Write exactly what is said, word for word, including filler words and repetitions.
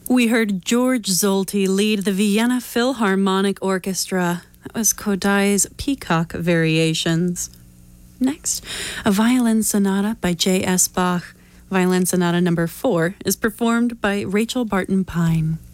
We heard George Zolty lead the Vienna Philharmonic Orchestra. That was Kodai's Peacock Variations. Next, a violin sonata by J S Bach. Violin Sonata number four is performed by Rachel Barton Pine.